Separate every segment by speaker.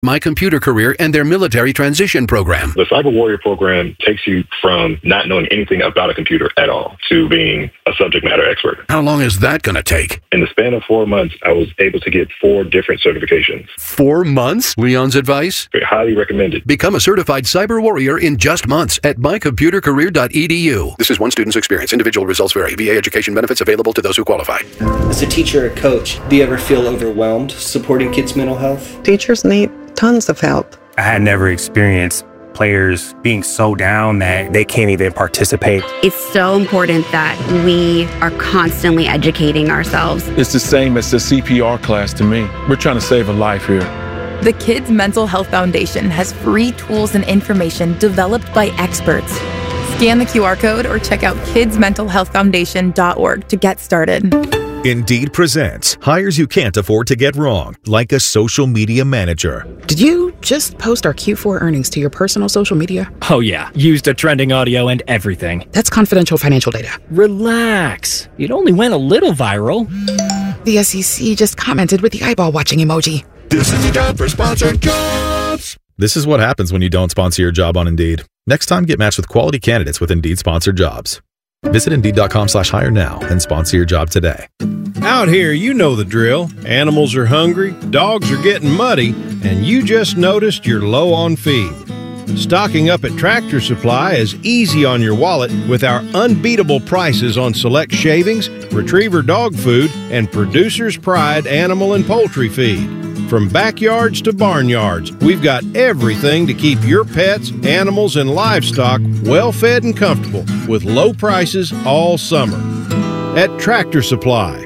Speaker 1: My Computer Career and their military transition program.
Speaker 2: The Cyber Warrior program takes you from not knowing anything about a computer at all to being a subject matter expert.
Speaker 1: How long is that going to take?
Speaker 2: In the span of 4 months, I was able to get 4 different certifications.
Speaker 1: 4 months? Leon's advice?
Speaker 2: Very highly recommended.
Speaker 1: Become a certified cyber warrior in just months at mycomputercareer.edu. This is one student's experience. Individual results vary. VA education benefits available to those who qualify.
Speaker 3: As a teacher or coach, do you ever feel overwhelmed supporting kids' mental health?
Speaker 4: Teachers need tons of help.
Speaker 5: I had never experienced players being so down that they can't even participate.
Speaker 6: It's so important that we are constantly educating ourselves.
Speaker 7: It's the same as the CPR class to me. We're trying to save a life here.
Speaker 8: The Kids Mental Health Foundation has free tools and information developed by experts. Scan the QR code or check out kidsmentalhealthfoundation.org to get started.
Speaker 9: Indeed presents hires you can't afford to get wrong, like a social media manager.
Speaker 10: Did you just post our Q4 earnings to your personal social media?
Speaker 11: Oh yeah, used a trending audio and everything.
Speaker 10: That's confidential financial data.
Speaker 11: Relax, it only went a little viral.
Speaker 10: The SEC just commented with the eyeball watching emoji.
Speaker 9: This is the job for sponsored jobs. This is what happens when you don't sponsor your job on Indeed. Next time, get matched with quality candidates with Indeed sponsored jobs. Visit Indeed.com/hire now and sponsor your job today.
Speaker 12: Out here, you know the drill. Animals are hungry, dogs are getting muddy, and you just noticed you're low on feed. Stocking up at Tractor Supply is easy on your wallet with our unbeatable prices on select shavings, retriever dog food, and Producer's Pride animal and poultry feed. From backyards to barnyards, we've got everything to keep your pets, animals, and livestock well fed and comfortable with low prices all summer. At Tractor Supply.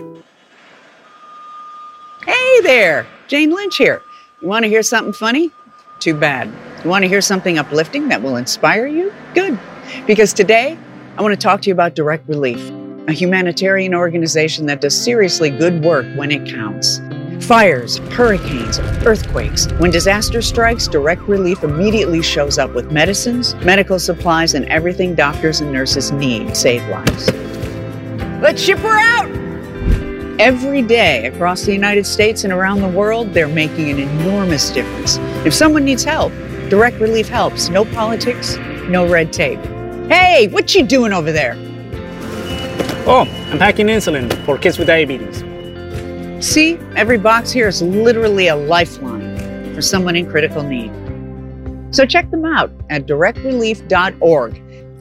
Speaker 13: Hey there, Jane Lynch here. You want to hear something funny? Too bad. You want to hear something uplifting that will inspire you? Good. Because today, I want to talk to you about Direct Relief, a humanitarian organization that does seriously good work when it counts. Fires, hurricanes, earthquakes. When disaster strikes, Direct Relief immediately shows up with medicines, medical supplies, and everything doctors and nurses need to save lives. Let's ship her out! Every day across the United States and around the world, they're making an enormous difference. If someone needs help, Direct Relief helps. No politics, no red tape. Hey, what you doing over there?
Speaker 14: Oh, I'm packing insulin for kids with diabetes.
Speaker 13: See, every box here is literally a lifeline for someone in critical need. So check them out at directrelief.org.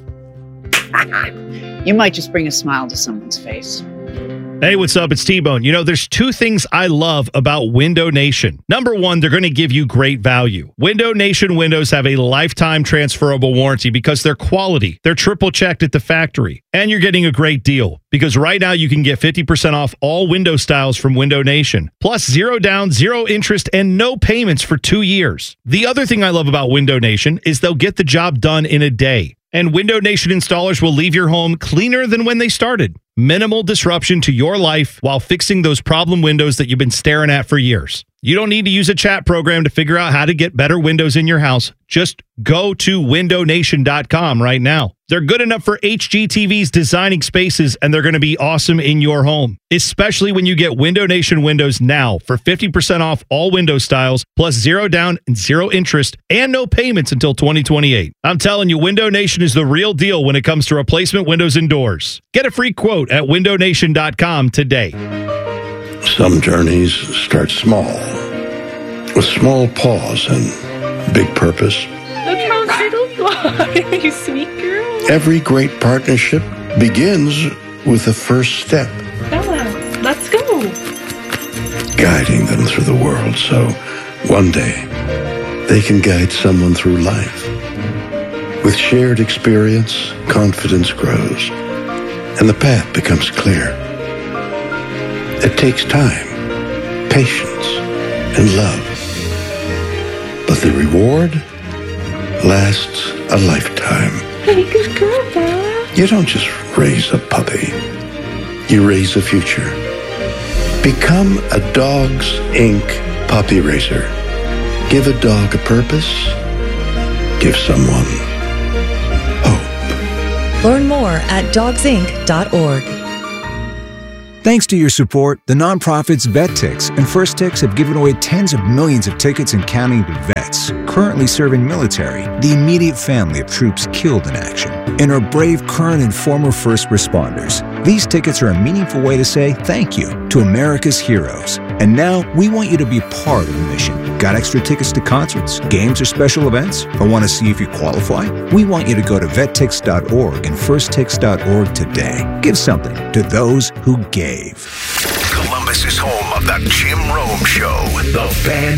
Speaker 13: You might just bring a smile to someone's face.
Speaker 15: Hey, what's up? It's T-Bone. You know, there's 2 things I love about Window Nation. Number 1, they're going to give you great value. Window Nation windows have a lifetime transferable warranty because they're quality. They're triple checked at the factory. And you're getting a great deal because right now you can get 50% off all window styles from Window Nation. Plus 0 down, 0 interest, and no payments for 2 years. The other thing I love about Window Nation is they'll get the job done in a day. And Window Nation installers will leave your home cleaner than when they started. Minimal disruption to your life while fixing those problem windows that you've been staring at for years. You don't need to use a chat program to figure out how to get better windows in your house. Just go to windownation.com right now. They're good enough for HGTV's designing spaces, and they're going to be awesome in your home, especially when you get Window Nation windows now for 50% off all window styles, plus 0 down and 0 interest, and no payments until 2028. I'm telling you, Window Nation is the real deal when it comes to replacement windows and doors. Get a free quote at windownation.com today.
Speaker 16: Some journeys start small, with small pause and big purpose.
Speaker 17: Look how little fly, you sweet girl.
Speaker 16: Every great partnership begins with the first step.
Speaker 17: Bella, let's go.
Speaker 16: Guiding them through the world so one day they can guide someone through life. With shared experience, confidence grows, and the path becomes clear. It takes time, patience, and love. But the reward lasts a lifetime.
Speaker 17: Hey, good girl, Bella.
Speaker 16: You don't just raise a puppy. You raise a future. Become a Dogs Inc. puppy raiser. Give a dog a purpose. Give someone hope.
Speaker 18: Learn more at dogsinc.org. Thanks to your support, the nonprofits VetTix and First Tix have given away tens of millions of tickets and counting to vets currently serving military, the immediate family of troops killed in action, and our brave current and former first responders. These tickets are a meaningful way to say thank you to America's heroes. And now we want you to be part of the mission. Got extra tickets to concerts, games, or special events? Or want to see if you qualify? We want you to go to vettix.org and firsttix.org today. Give something to those who gave.
Speaker 19: Columbus is home of the Jim Rome Show. The Fan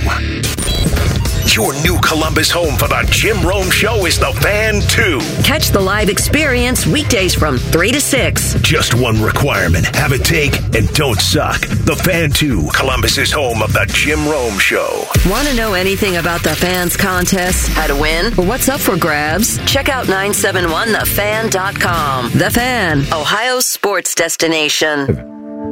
Speaker 19: 2. Your new Columbus home for the Jim Rome Show is the Fan 2.
Speaker 20: Catch the live experience weekdays from 3 to 6.
Speaker 19: Just one requirement. Have a take and don't suck. The Fan 2. Columbus's home of the Jim Rome Show.
Speaker 20: Want to know anything about the Fans contest, how to win, or what's up for grabs? Check out 971thefan.com. The Fan, Ohio's sports destination.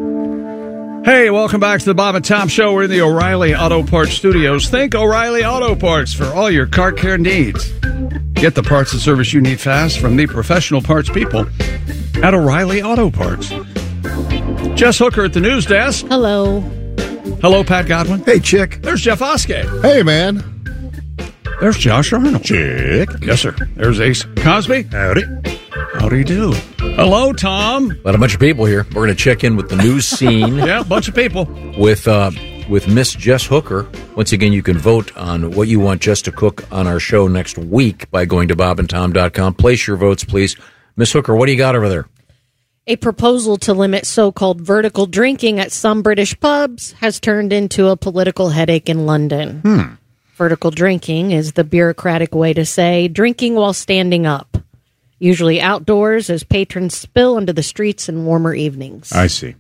Speaker 21: Hey, welcome back to the Bob and Tom Show. We're in the O'Reilly Auto Parts Studios. Think O'Reilly Auto Parts for all your car care needs. Get the parts and service you need fast from the professional parts people at O'Reilly Auto Parts. Jess Hooker at the news desk.
Speaker 22: Hello.
Speaker 21: Hello, Pat Godwin.
Speaker 23: Hey, Chick.
Speaker 21: There's Jeff Oskey.
Speaker 23: Hey, man.
Speaker 21: There's Josh Arnold.
Speaker 23: Chick.
Speaker 21: Yes, sir. There's Ace Cosby.
Speaker 23: Howdy.
Speaker 21: Howdy do. Hello, Tom.
Speaker 24: Got a bunch of people here. We're going to check in with the news scene.
Speaker 21: Yeah, a bunch of people.
Speaker 24: With Miss Jess Hooker. Once again, you can vote on what you want Jess to cook on our show next week by going to bobandtom.com. Place your votes, please. Miss Hooker, what do you got over there?
Speaker 22: A proposal to limit so-called vertical drinking at some British pubs has turned into a political headache in London. Vertical drinking is the bureaucratic way to say drinking while standing up. Usually outdoors as patrons spill into the streets in warmer evenings.
Speaker 23: I see.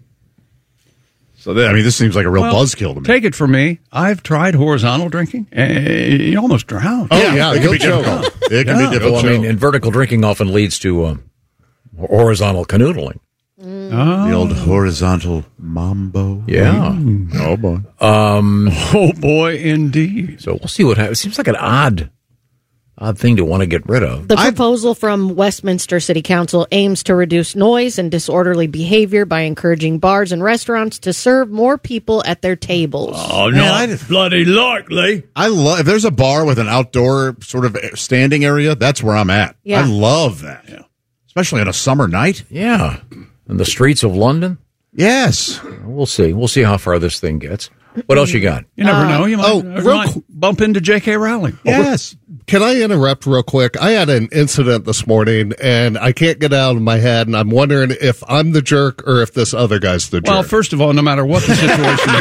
Speaker 23: So, this seems like a real buzzkill to me.
Speaker 21: Take it from me. I've tried horizontal drinking, and you almost drown.
Speaker 23: Oh, yeah, it can be difficult. It can be difficult.
Speaker 24: Well, and vertical drinking often leads to horizontal canoodling.
Speaker 23: The old horizontal mambo.
Speaker 24: Yeah.
Speaker 23: Oh, boy.
Speaker 21: Oh, boy, indeed.
Speaker 24: So we'll see what happens. It seems like an odd thing to want to get rid of.
Speaker 22: The proposal from Westminster City Council aims to reduce noise and disorderly behavior by encouraging bars and restaurants to serve more people at their tables.
Speaker 21: Oh, no, bloody likely.
Speaker 23: I love if there's a bar with an outdoor sort of standing area, that's where I'm at.
Speaker 22: Yeah.
Speaker 23: I love that. Yeah. Especially on a summer night.
Speaker 24: Yeah. In the streets of London?
Speaker 23: Yes.
Speaker 24: We'll see. We'll see how far this thing gets. What else you got?
Speaker 21: You never know. You might bump into J.K. Rowling.
Speaker 23: Yes.
Speaker 25: Can I interrupt real quick? I had an incident this morning, and I can't get it out of my head, and I'm wondering if I'm the jerk or if this other guy's the jerk.
Speaker 21: Well, first of all, no matter what the situation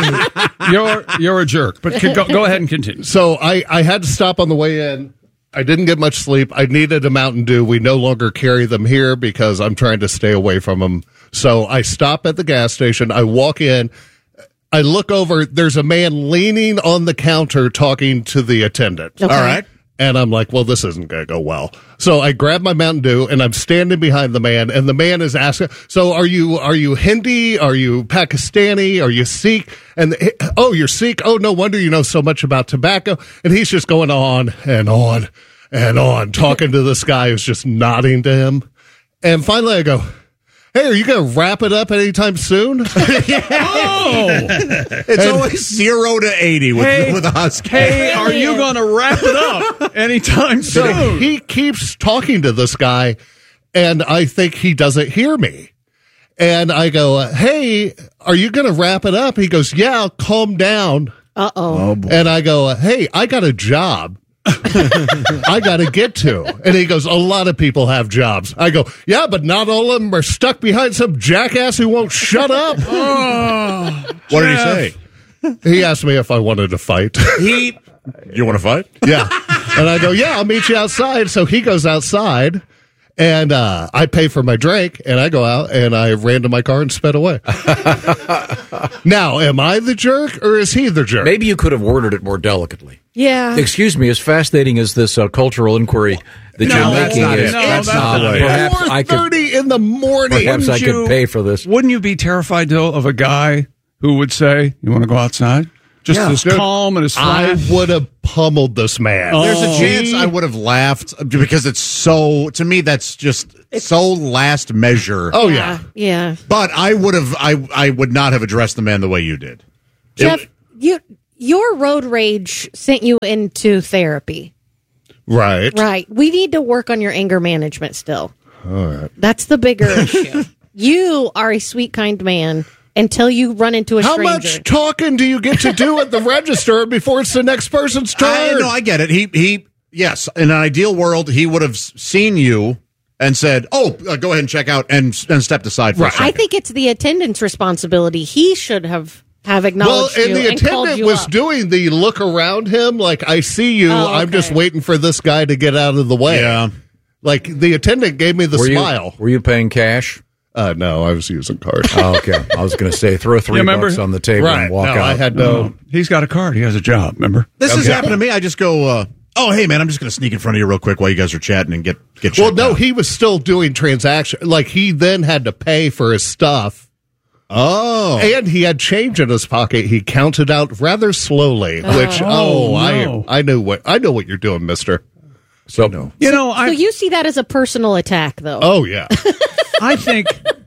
Speaker 21: is, you're a jerk. But go ahead and continue.
Speaker 25: So I had to stop on the way in. I didn't get much sleep. I needed a Mountain Dew. We no longer carry them here because I'm trying to stay away from them. So I stop at the gas station. I walk in. I look over. There's a man leaning on the counter talking to the attendant.
Speaker 23: Okay. All right.
Speaker 25: And I'm like, well, this isn't going to go well. So I grab my Mountain Dew and I'm standing behind the man, and the man is asking, so are you Hindi? Are you Pakistani? Are you Sikh? And oh, you're Sikh? Oh, no wonder you know so much about tobacco. And he's just going on and on and on, talking to this guy who's just nodding to him. And finally I go, hey, are you going to wrap it up anytime soon?
Speaker 23: It's always 0 to 80 with a husky.
Speaker 21: Hey, are you going to wrap it up anytime soon?
Speaker 25: He keeps talking to this guy, and I think he doesn't hear me. And I go, hey, are you going to wrap it up? He goes, yeah, calm down.
Speaker 22: Uh-oh.
Speaker 25: And I go, hey, I got a job. I got to get to. And he goes, a lot of people have jobs. I go, yeah, but not all of them are stuck behind some jackass who won't shut up.
Speaker 23: What did he say?
Speaker 25: He asked me if I wanted to fight.
Speaker 23: You want to fight?
Speaker 25: Yeah. And I go, yeah, I'll meet you outside. So he goes outside, and I pay for my drink, and I go out, and I ran to my car and sped away. Now, am I the jerk, or is he the jerk?
Speaker 24: Maybe you could have worded it more delicately.
Speaker 22: Yeah.
Speaker 24: Excuse me, as fascinating as this cultural inquiry that you're making is,
Speaker 25: that's not the way.
Speaker 24: Perhaps
Speaker 25: 4:30 in the morning.
Speaker 24: Perhaps I could pay for this.
Speaker 21: Wouldn't you be terrified, though, of a guy who would say, you want to go outside? Just as calm and as
Speaker 25: I
Speaker 21: flat.
Speaker 25: would have pummeled this man.
Speaker 21: Oh.
Speaker 23: There's a chance I would have laughed because it's so, to me, that's just so last measure.
Speaker 25: Oh, yeah.
Speaker 22: Yeah.
Speaker 23: But I would not have addressed the man the way you did.
Speaker 22: Jeff, your road rage sent you into therapy.
Speaker 25: Right.
Speaker 22: Right. We need to work on your anger management still.
Speaker 25: All right.
Speaker 22: That's the bigger issue. You are a sweet, kind man until you run into a
Speaker 25: How
Speaker 22: stranger.
Speaker 25: much talking do you get to do at the register before it's the next person's turn?
Speaker 23: I get it. He yes, in an ideal world, he would have seen you and said, "Oh, go ahead and check out," and stepped aside for a second.
Speaker 22: I think it's the attendant's responsibility. He should have
Speaker 25: Well,
Speaker 22: acknowledged
Speaker 25: and
Speaker 22: you
Speaker 25: the
Speaker 22: and called
Speaker 25: attendant
Speaker 22: you
Speaker 25: was
Speaker 22: up.
Speaker 25: doing the look around him, like, I see you.
Speaker 22: Oh,
Speaker 25: I'm just
Speaker 22: okay.
Speaker 25: waiting for this guy to get out of the way.
Speaker 23: Yeah.
Speaker 25: Like, the attendant gave me the smile.
Speaker 24: Were you paying cash?
Speaker 25: No, I was using card.
Speaker 24: Oh, okay. I was going to say, throw $3 on the table and walk out.
Speaker 25: I had no.
Speaker 21: He's got a card. He has a job, remember?
Speaker 23: This has happened to me. I just go, oh, hey, man, I'm just going to sneak in front of you real quick while you guys are chatting and get
Speaker 25: Well, no, he was still doing transaction. Like, he then had to pay for his stuff.
Speaker 23: Oh.
Speaker 25: And he had change in his pocket. He counted out rather slowly, which,
Speaker 21: no.
Speaker 25: I know what you're doing, mister.
Speaker 24: So,
Speaker 21: So
Speaker 22: you see that as a personal attack, though.
Speaker 25: Oh, yeah.
Speaker 21: I think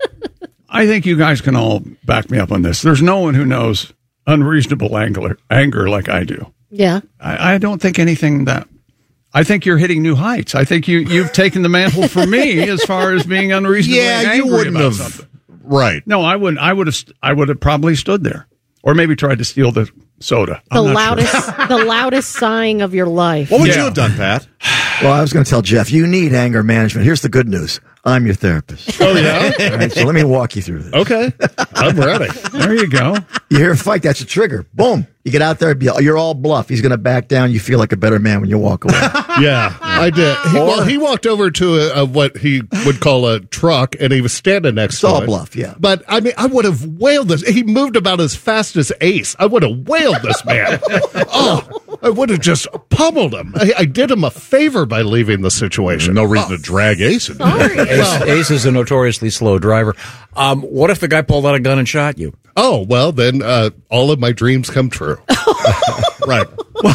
Speaker 21: you guys can all back me up on this. There's no one who knows unreasonable anger like I do.
Speaker 22: Yeah.
Speaker 21: I don't think anything that. I think you're hitting new heights. I think you've taken the mantle from me as far as being unreasonably angry
Speaker 23: you wouldn't
Speaker 21: about
Speaker 23: have. Something. Right.
Speaker 21: No, I wouldn't. I would have probably stood there, or maybe tried to steal the soda.
Speaker 22: The loudest sighing of your life.
Speaker 23: What would you have done, Pat?
Speaker 1: Well, I was going to tell Jeff, you need anger management. Here's the good news. I'm your therapist.
Speaker 25: Oh, yeah?
Speaker 1: All right, so let me walk you through this.
Speaker 25: Okay. I'm ready.
Speaker 21: There you go.
Speaker 1: You hear a fight, that's a trigger. Boom. You get out there, you're all bluff. He's going to back down. You feel like a better man when you walk away.
Speaker 25: Yeah, I did. He walked over to what he would call a truck, and he was standing next to it.
Speaker 1: It's all bluff, yeah.
Speaker 25: But, I mean, I would have wailed this. He moved about as fast as Ace. I would have wailed this man. I would have just pummeled him. I did him a favor by leaving the situation.
Speaker 23: No reason to drag Ace in.
Speaker 24: Ace is a notoriously slow driver. What if the guy pulled out a gun and shot you?
Speaker 25: Oh, well, then all of my dreams come true.
Speaker 23: Right.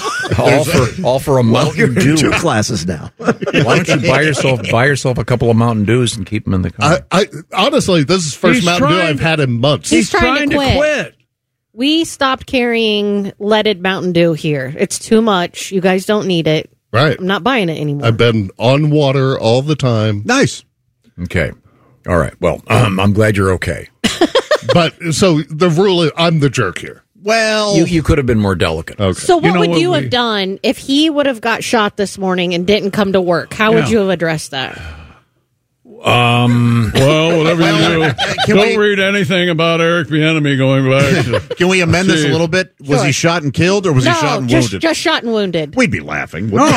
Speaker 24: All for a Mountain Dew.
Speaker 1: Two classes now.
Speaker 24: Why don't you buy yourself a couple of Mountain Dews and keep them in the car?
Speaker 25: I honestly, this is the first Mountain Dew I've had in months.
Speaker 22: He's trying to quit. We stopped carrying leaded Mountain Dew here. It's too much. You guys don't need it.
Speaker 25: Right.
Speaker 22: I'm not buying it anymore.
Speaker 25: I've been on water all the time.
Speaker 23: Nice.
Speaker 24: Okay. All right. Well, I'm glad you're okay.
Speaker 25: But so the rule is I'm the jerk here.
Speaker 23: Well,
Speaker 24: you could have been more delicate.
Speaker 25: Okay.
Speaker 22: So what would you have done if he would have got shot this morning and didn't come to work? How would you have addressed that?
Speaker 21: Well, whatever you do, don't read anything about Eric Bieniemy going back.
Speaker 23: Can we amend this a little bit? Was he shot and killed, or was he shot and wounded?
Speaker 22: Just shot and wounded.
Speaker 23: We'd be laughing.
Speaker 21: Oh,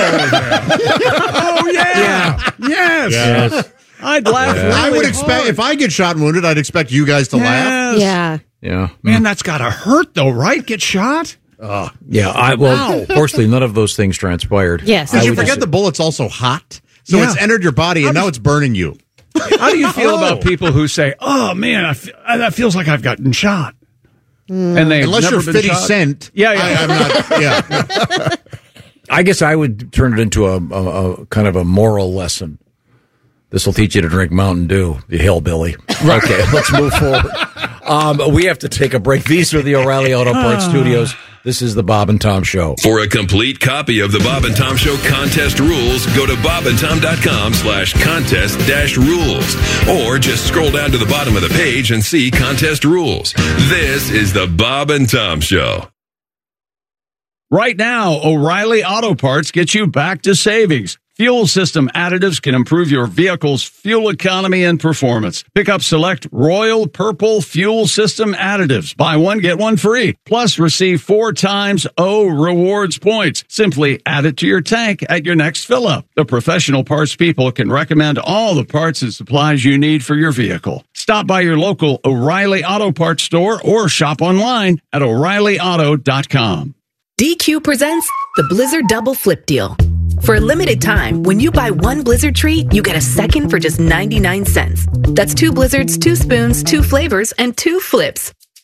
Speaker 21: yeah. Yes. I'd laugh.
Speaker 23: Yeah.
Speaker 21: Really
Speaker 23: I would expect
Speaker 21: hard.
Speaker 23: if I get shot and wounded, I'd expect you guys to laugh.
Speaker 22: Yeah.
Speaker 24: Yeah.
Speaker 21: Man, that's got to hurt, though, right? Get shot?
Speaker 24: Yeah. Fortunately, none of those things transpired.
Speaker 22: Yes.
Speaker 23: Did you forget the bullet's also hot? So it's entered your body, and now it's burning you.
Speaker 21: How do you feel about people who say, "Oh man, that feels like I've gotten shot," and they
Speaker 23: unless you're 50 Cent, I'm not. Yeah,
Speaker 24: I guess I would turn it into a kind of a moral lesson. This will teach you to drink Mountain Dew, you hillbilly. Okay, let's move forward. We have to take a break. These are the O'Reilly Auto Parts Studios. This is the Bob and Tom Show.
Speaker 2: For a complete copy of the Bob and Tom Show contest rules, go to bobandtom.com/contest-rules. Or just scroll down to the bottom of the page and see contest rules. This is the Bob and Tom Show.
Speaker 21: Right now, O'Reilly Auto Parts gets you back to savings. Fuel system additives can improve your vehicle's fuel economy and performance. Pick up select Royal Purple fuel system additives. Buy one, get one free. Plus, receive 4 times O rewards points. Simply add it to your tank at your next fill-up. The professional parts people can recommend all the parts and supplies you need for your vehicle. Stop by your local O'Reilly Auto Parts store or shop online at O'ReillyAuto.com.
Speaker 3: DQ presents the Blizzard Double Flip Deal. For a limited time, when you buy one Blizzard treat, you get a second for just 99 cents. That's 2 Blizzards, 2 spoons, 2 flavors, and 2 flips.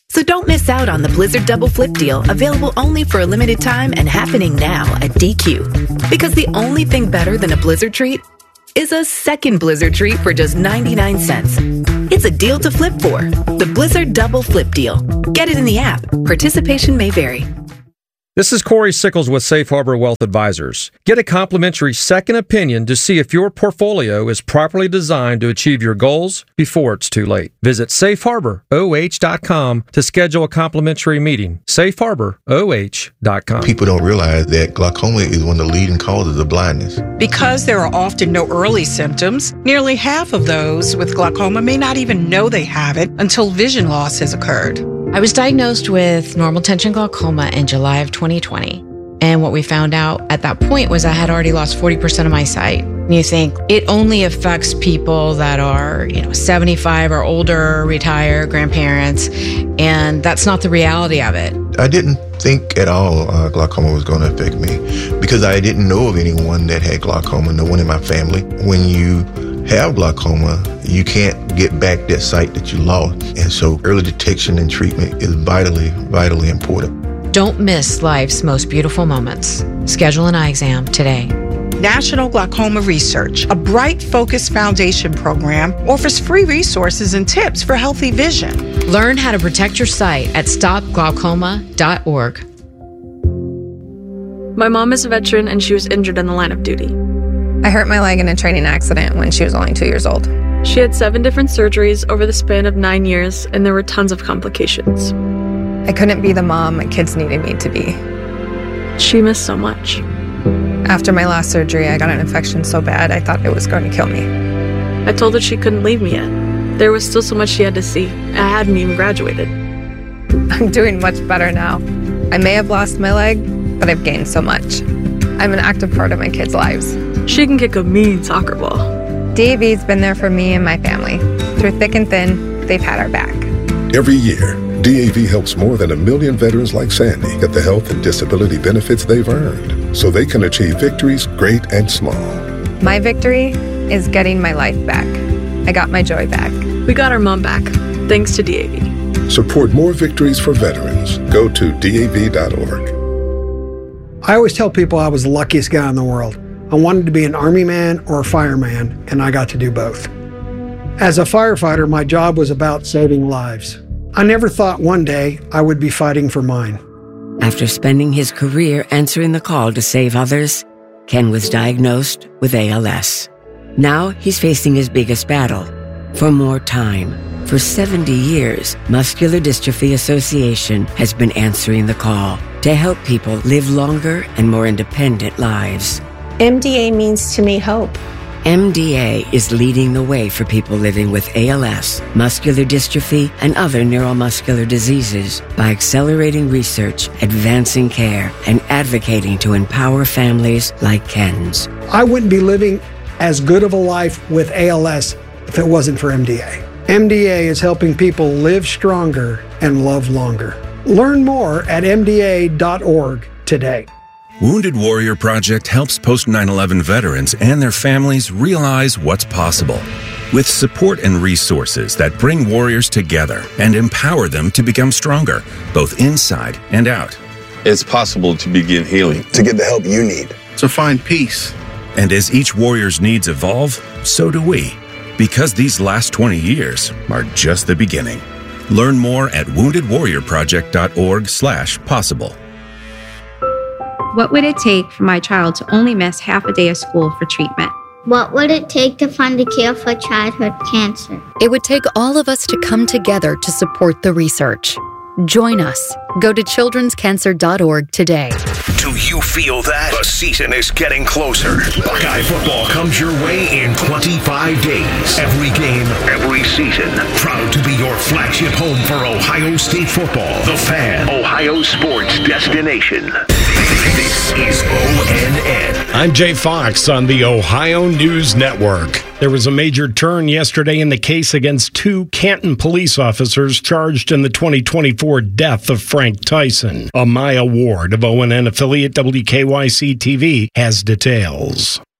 Speaker 3: So don't miss out on the Blizzard Double Flip deal, available only for a limited time and happening now at DQ. Because the only thing better than a Blizzard treat is a second Blizzard treat for just 99 cents. It's a deal to flip for. The Blizzard Double Flip deal. Get it in the app. Participation may vary.
Speaker 4: This is Corey Sickles with Safe Harbor Wealth Advisors. Get a complimentary second opinion to see if your portfolio is properly designed to achieve your goals before it's too late. Visit safeharboroh.com to schedule a complimentary meeting. safeharboroh.com.
Speaker 5: People don't realize that glaucoma is one of the leading causes of blindness.
Speaker 6: Because there are often no early symptoms, nearly half of those with glaucoma may not even know they have it until vision loss has occurred.
Speaker 7: I was diagnosed with normal tension glaucoma in July of 2020. And what we found out at that point was I had already lost 40% of my sight. And you think it only affects people that are, 75 or older, retired, grandparents. And that's not the reality of it.
Speaker 5: I didn't think at all glaucoma was going to affect me because I didn't know of anyone that had glaucoma, no one in my family. When you have glaucoma, you can't get back that sight that you lost. And so early detection and treatment is vitally, vitally important.
Speaker 7: Don't miss life's most beautiful moments. Schedule an eye exam today.
Speaker 6: National Glaucoma Research, a Bright Focus Foundation program, offers free resources and tips for healthy vision.
Speaker 7: Learn how to protect your sight at stopglaucoma.org.
Speaker 8: My mom is a veteran and she was injured in the line of duty.
Speaker 26: I hurt my leg in a training accident when she was only 2 years old.
Speaker 8: She had 7 different surgeries over the span of 9 years, and there were tons of complications.
Speaker 26: I couldn't be the mom my kids needed me to be.
Speaker 8: She missed so much.
Speaker 26: After my last surgery, I got an infection so bad I thought it was going to kill me.
Speaker 8: I told her she couldn't leave me yet. There was still so much she had to see. I hadn't even graduated.
Speaker 26: I'm doing much better now. I may have lost my leg, but I've gained so much. I'm an active part of my kids' lives.
Speaker 8: She can kick a mean soccer ball.
Speaker 26: DAV's been there for me and my family. Through thick and thin, they've had our back.
Speaker 27: Every year, DAV helps more than 1 million veterans like Sandy get the health and disability benefits they've earned so they can achieve victories great and small.
Speaker 26: My victory is getting my life back. I got my joy back.
Speaker 8: We got our mom back, thanks to DAV.
Speaker 27: Support more victories for veterans. Go to DAV.org.
Speaker 28: I always tell people I was the luckiest guy in the world. I wanted to be an army man or a fireman, and I got to do both. As a firefighter, my job was about saving lives. I never thought one day I would be fighting for mine.
Speaker 29: After spending his career answering the call to save others, Ken was diagnosed with ALS. Now he's facing his biggest battle, for more time. For 70 years, Muscular Dystrophy Association has been answering the call to help people live longer and more independent lives.
Speaker 30: MDA means to me hope.
Speaker 29: MDA is leading the way for people living with ALS, muscular dystrophy, and other neuromuscular diseases by accelerating research, advancing care, and advocating to empower families like Ken's.
Speaker 28: I wouldn't be living as good of a life with ALS if it wasn't for MDA. MDA is helping people live stronger and love longer. Learn more at MDA.org today.
Speaker 31: Wounded Warrior Project helps post 9/11 veterans and their families realize what's possible. With support and resources that bring warriors together and empower them to become stronger, both inside and out.
Speaker 32: It's possible to begin healing, to get the help you need,
Speaker 31: to find peace. And as each warrior's needs evolve, so do we. Because these last 20 years are just the beginning. Learn more at woundedwarriorproject.org/possible.
Speaker 33: What would it take for my child to only miss half a day of school for treatment?
Speaker 34: What would it take to find a cure for childhood cancer?
Speaker 35: It would take all of us to come together to support the research. Join us. Go to childrenscancer.org today.
Speaker 19: Do you feel that? The season is getting closer. Buckeye football comes your way in 25 days. Every game, every season. Proud to be your flagship home for Ohio State football. The Fan, Ohio sports destination. This is ONN.
Speaker 36: I'm Jay Fox on the Ohio News Network. There was a major turn yesterday in the case against 2 Canton police officers charged in the 2024 death of Frank Tyson. Amaya Ward of ONN affiliate WKYC-TV has details.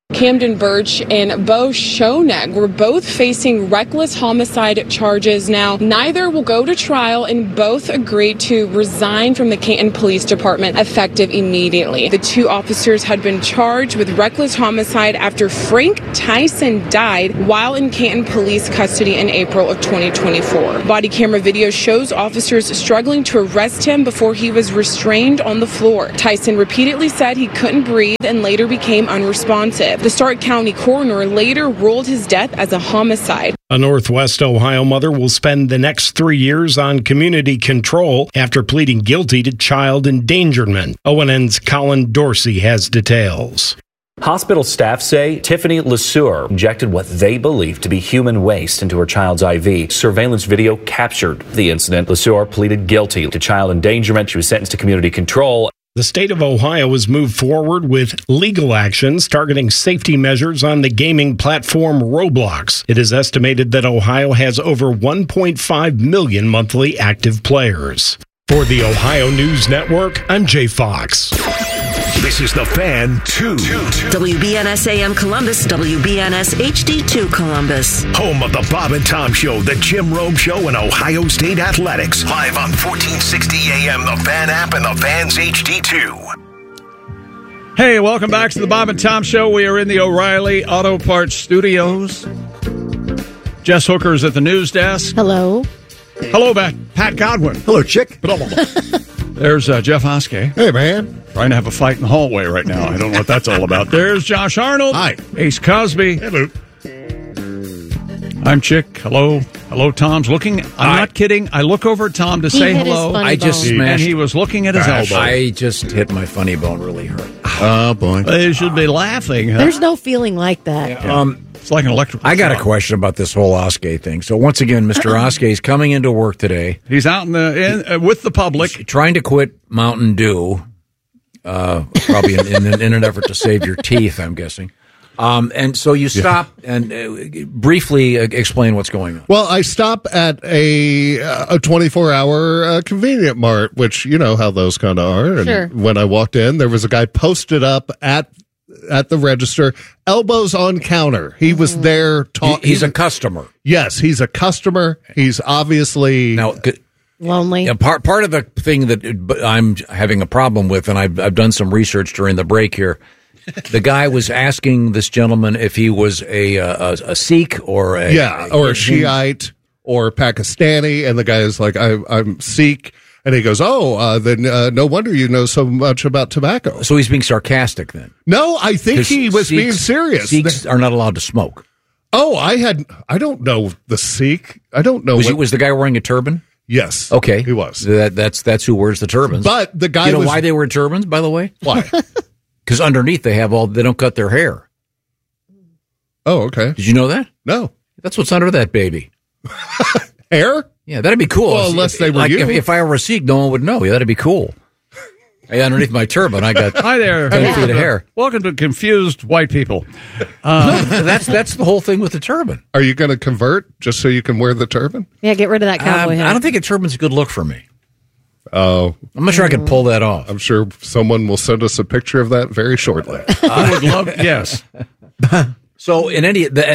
Speaker 1: Camden Birch and Bo Schoeneck were both facing reckless homicide charges. Now, neither will go to trial, and both agreed to resign from the Canton Police Department effective immediately. The two officers had been charged with reckless homicide after Frank Tyson died while in Canton police custody in April of 2024. Body camera video shows officers struggling to arrest him before he was restrained on the floor. Tyson repeatedly said he couldn't breathe and later became unresponsive. The Stark County coroner later ruled his death as a homicide.
Speaker 36: A Northwest Ohio mother will spend the next 3 years on community control after pleading guilty to child endangerment. ONN's Colin Dorsey has details.
Speaker 9: Hospital staff say Tiffany LeSueur injected what they believe to be human waste into her child's IV. Surveillance video captured the incident. LeSueur pleaded guilty to child endangerment. She was sentenced to community control.
Speaker 36: The state of Ohio has moved forward with legal actions targeting safety measures on the gaming platform Roblox. It is estimated that Ohio has over 1.5 million monthly active players. For the Ohio News Network, I'm Jay Fox.
Speaker 19: This is The Fan 2.
Speaker 10: WBNS AM Columbus, WBNS HD2 Columbus.
Speaker 19: Home of the Bob and Tom Show, the Jim Rome Show, and Ohio State Athletics. Live on 1460 AM, the Fan app, and the Fan's HD2.
Speaker 21: Hey, welcome back to the Bob and Tom Show. We are in the O'Reilly Auto Parts Studios. Jess Hooker's at the news desk.
Speaker 11: Hello.
Speaker 21: Hello, Pat Godwin.
Speaker 12: Hello, chick.
Speaker 21: There's Jeff Hoskey.
Speaker 12: Hey, man.
Speaker 21: Trying to have a fight in the hallway right now. I don't know what that's all about. There's Josh Arnold.
Speaker 12: Hi.
Speaker 21: Ace Cosby.
Speaker 12: Hello.
Speaker 21: I'm Chick. Hello. Hello, Tom's looking. I'm not kidding. I look over at Tom to say hello.
Speaker 11: I just
Speaker 21: smashed. And he was looking at his elbow.
Speaker 12: I just hit my funny bone really hurt. Oh, boy.
Speaker 21: They should be laughing. Huh?
Speaker 11: There's no feeling like that.
Speaker 21: Yeah. It's like an electrical
Speaker 12: I got a question about this whole Oskay thing. So once again, Mr. Oskay is coming into work today.
Speaker 21: He's out with the public.
Speaker 12: He's trying to quit Mountain Dew, probably in an effort to save your teeth, I'm guessing. And so you stop and briefly explain what's going on.
Speaker 13: Well, I stop at a 24-hour convenient mart, which you know how those kind of are. And
Speaker 11: sure.
Speaker 13: When I walked in, there was a guy posted up at the register, elbows on counter. He was there talking.
Speaker 12: He's a customer.
Speaker 13: Yes, he's a customer. He's obviously
Speaker 11: lonely.
Speaker 12: Yeah, part of the thing that I'm having a problem with, and I've done some research during the break here. The guy was asking this gentleman if he was a Sikh or a
Speaker 13: Shiite or Pakistani, and the guy is like, I'm Sikh. And he goes, then no wonder you know so much about tobacco.
Speaker 12: So he's being sarcastic then?
Speaker 13: No, I think he was being serious.
Speaker 12: Sikhs are not allowed to smoke.
Speaker 13: Oh, I don't know the Sikh. I don't know.
Speaker 12: Was the guy wearing a turban?
Speaker 13: Yes.
Speaker 12: Okay.
Speaker 13: He was.
Speaker 12: That's who wears the turbans.
Speaker 13: But the guy
Speaker 12: you know why they wear turbans, by the way?
Speaker 13: Why?
Speaker 12: Because underneath they don't cut their hair.
Speaker 13: Oh, okay.
Speaker 12: Did you know that?
Speaker 13: No.
Speaker 12: That's what's under that baby.
Speaker 13: Hair?
Speaker 12: Yeah, that'd be cool.
Speaker 13: Well, unless they were you.
Speaker 12: If I were a Sikh, no one would know. Yeah, that'd be cool. Hey, underneath my turban, I got
Speaker 21: hi there,
Speaker 12: 10 feet of hair.
Speaker 21: Welcome to confused white people.
Speaker 12: That's the whole thing with the turban.
Speaker 13: Are you going to convert just so you can wear the turban?
Speaker 11: Yeah, get rid of that cowboy hat.
Speaker 12: I don't think a turban's a good look for me.
Speaker 13: Oh,
Speaker 12: I'm not sure I can pull that off.
Speaker 13: I'm sure someone will send us a picture of that very shortly.
Speaker 21: I would love, yes.
Speaker 12: So in any event,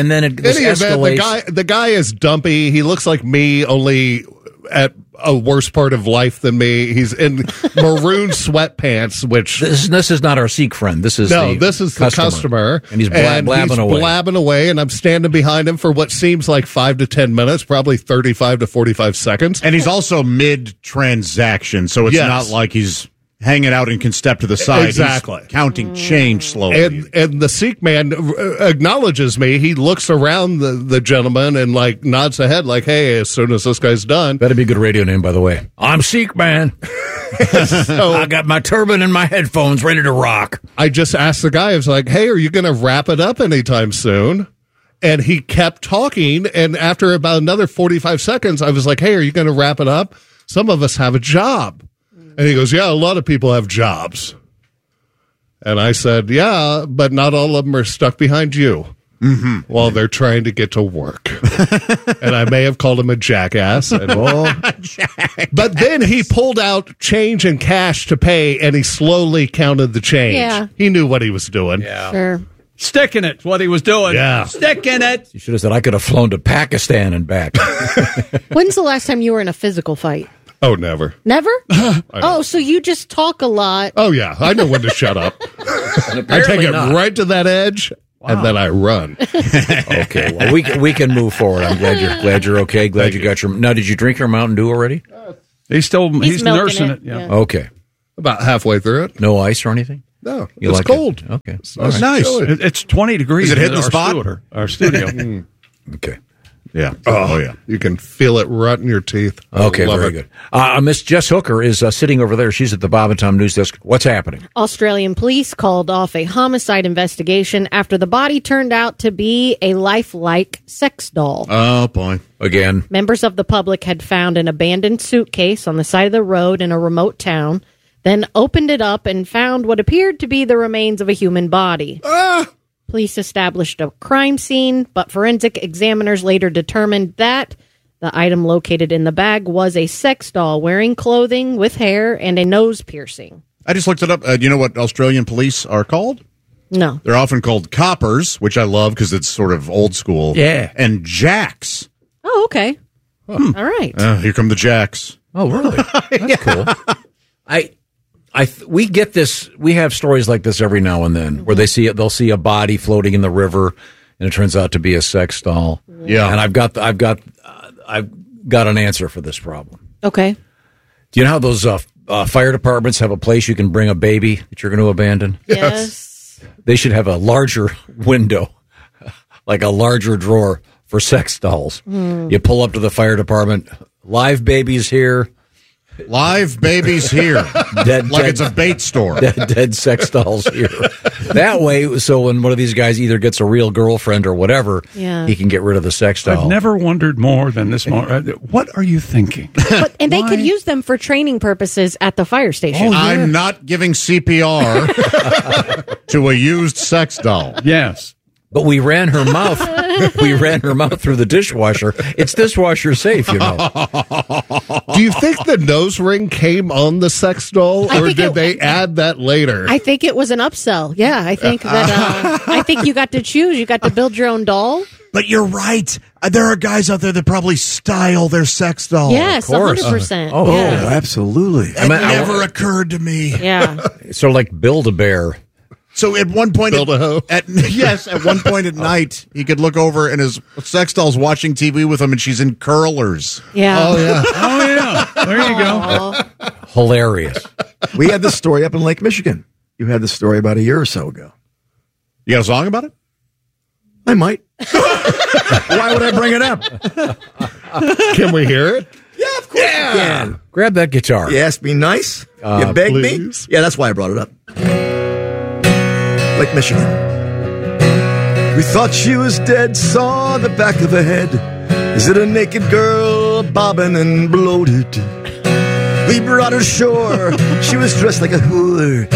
Speaker 13: the guy is dumpy. He looks like me, only at a worse part of life than me. He's in maroon sweatpants, which
Speaker 12: this is not our Sikh friend. This is
Speaker 13: the customer,
Speaker 12: and he's blabbing away.
Speaker 13: And I'm standing behind him for what seems like 5 to 10 minutes, probably 35 to 45 seconds.
Speaker 14: And he's also mid-transaction, so it's not like he's hanging out and can step to the side.
Speaker 13: Exactly.
Speaker 14: He's counting change slowly.
Speaker 13: And the Sikh man acknowledges me. He looks around the gentleman and like nods ahead like, hey, as soon as this guy's done.
Speaker 12: That'd be a good radio name, by the way. I'm Sikh man. So, I got my turban and my headphones ready to rock.
Speaker 13: I just asked the guy, I was like, hey, are you going to wrap it up anytime soon? And he kept talking. And after about another 45 seconds, I was like, hey, are you going to wrap it up? Some of us have a job. And he goes, yeah, a lot of people have jobs. And I said, yeah, but not all of them are stuck behind you while they're trying to get to work. And I may have called him a jackass. But then he pulled out change and cash to pay, and he slowly counted the change.
Speaker 11: Yeah.
Speaker 13: He knew what he was doing.
Speaker 12: Yeah.
Speaker 11: Sure.
Speaker 21: Sticking it, what he was doing.
Speaker 13: Yeah.
Speaker 21: Sticking it.
Speaker 12: You should have said, I could have flown to Pakistan and back.
Speaker 11: When's the last time you were in a physical fight?
Speaker 13: Oh, never.
Speaker 11: Never? Oh, so you just talk a lot.
Speaker 13: Oh, yeah. I know when to shut up. I take it right to that edge, and then I run.
Speaker 12: Okay, well, we can move forward. I'm glad you're okay. Glad you got your. Now, did you drink your Mountain Dew already?
Speaker 21: He's nursing it. Yeah.
Speaker 12: Okay.
Speaker 13: About halfway through it.
Speaker 12: No ice or anything?
Speaker 13: No,
Speaker 12: You
Speaker 13: it's
Speaker 12: like
Speaker 13: cold.
Speaker 12: it? Okay.
Speaker 13: It's
Speaker 12: All right.
Speaker 13: nice.
Speaker 21: It's 20 degrees.
Speaker 14: Is it hitting
Speaker 21: in
Speaker 14: the spot?
Speaker 21: Our studio.
Speaker 12: Okay.
Speaker 14: Yeah.
Speaker 13: Oh, yeah. You can feel it rot in your teeth.
Speaker 12: Okay,
Speaker 13: Love
Speaker 12: very
Speaker 13: it.
Speaker 12: good. Miss Jess Hooker is sitting over there. She's at the Bob and Tom News Desk. What's happening?
Speaker 11: Australian police called off a homicide investigation after the body turned out to be a lifelike sex doll.
Speaker 14: Oh, boy.
Speaker 12: Again.
Speaker 11: Members of the public had found an abandoned suitcase on the side of the road in a remote town, then opened it up and found what appeared to be the remains of a human body. Police established a crime scene, but forensic examiners later determined that the item located in the bag was a sex doll wearing clothing with hair and a nose piercing.
Speaker 14: I just looked it up. Do you know what Australian police are called?
Speaker 11: No.
Speaker 14: They're often called coppers, which I love because it's sort of old school.
Speaker 12: Yeah.
Speaker 14: And jacks.
Speaker 11: Oh, okay. All right.
Speaker 14: Here come the jacks.
Speaker 12: Oh, really? That's cool. We get this. We have stories like this every now and then where they'll see a body floating in the river, and it turns out to be a sex doll.
Speaker 14: Yeah,
Speaker 12: and I've got an answer for this problem.
Speaker 11: Okay.
Speaker 12: Do you know how those fire departments have a place you can bring a baby that you're going to abandon?
Speaker 11: Yes.
Speaker 12: They should have a larger window, like a larger drawer for sex dolls. You pull up to the fire department. Live babies here.
Speaker 14: Live babies here.
Speaker 12: Dead,
Speaker 14: it's a bait store.
Speaker 12: Dead sex dolls here. That way, so when one of these guys either gets a real girlfriend or whatever, he can get rid of the sex doll.
Speaker 21: I've never wondered more than this moment. What are you thinking?
Speaker 11: And they could use them for training purposes at the fire station.
Speaker 14: Oh, I'm not giving CPR to a used sex doll.
Speaker 21: Yes.
Speaker 12: But we ran her mouth. We ran her mouth through the dishwasher. It's dishwasher safe, you know.
Speaker 13: Do you think the nose ring came on the sex doll, or did they add that later?
Speaker 11: I think it was an upsell. Yeah, I think that. I think you got to choose. You got to build your own doll.
Speaker 14: But you're right. There are guys out there that probably style their sex doll.
Speaker 11: Yes, 100%. Yeah.
Speaker 2: Absolutely.
Speaker 14: It never occurred to me.
Speaker 11: Yeah.
Speaker 12: Sort of like Build-A-Bear.
Speaker 14: So at one point,
Speaker 13: at
Speaker 14: one point at night, he could look over and his sex doll's watching TV with him, and she's in curlers.
Speaker 11: Yeah.
Speaker 13: Oh yeah.
Speaker 21: Oh yeah. There you go.
Speaker 12: Hilarious.
Speaker 2: We had this story up in Lake Michigan. You had this story about a year or so ago.
Speaker 14: You got a song about it?
Speaker 2: I might. Why would I bring it up?
Speaker 13: Can we hear it?
Speaker 2: Yeah, of course you can.
Speaker 12: Grab that guitar.
Speaker 2: You asked me nice. You begged
Speaker 13: please.
Speaker 2: me. Yeah, that's why I brought it up. Lake Michigan. We thought she was dead, saw the back of her head. Is it a naked girl, bobbing and bloated? We brought her ashore. She was dressed like a whore.